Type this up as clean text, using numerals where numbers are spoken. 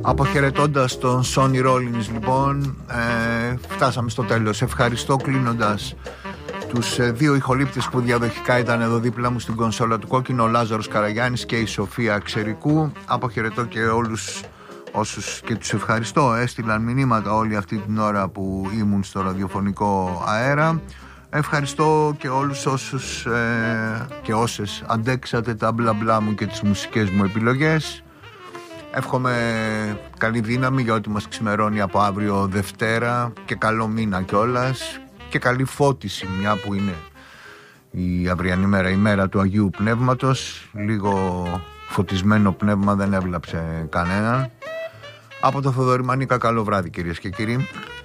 Αποχαιρετώντας τον Sonny Rollins, λοιπόν, φτάσαμε στο τέλος. Ευχαριστώ κλείνοντας τους δύο ηχολήπτες που διαδοχικά ήταν εδώ δίπλα μου στην κονσόλα του Κόκκινο, ο Λάζαρος Καραγιάννης και η Σοφία Ξερικού. Αποχαιρετώ και όλους όσους και τους ευχαριστώ. Έστειλαν μηνύματα όλη αυτή την ώρα που ήμουν στο ραδιοφωνικό αέρα. Ευχαριστώ και όλους όσους και όσες αντέξατε τα μπλα μπλα μου και τις μουσικές μου επιλογές. Εύχομαι καλή δύναμη για ό,τι μας ξημερώνει από αύριο Δευτέρα και καλό μήνα κιόλας και καλή φώτιση, μια που είναι η αυριανή μέρα, η μέρα του Αγίου Πνεύματος. Λίγο φωτισμένο πνεύμα δεν έβλαψε κανέναν. Από το Θοδωρή Μανίκα, καλό βράδυ κυρίες και κύριοι.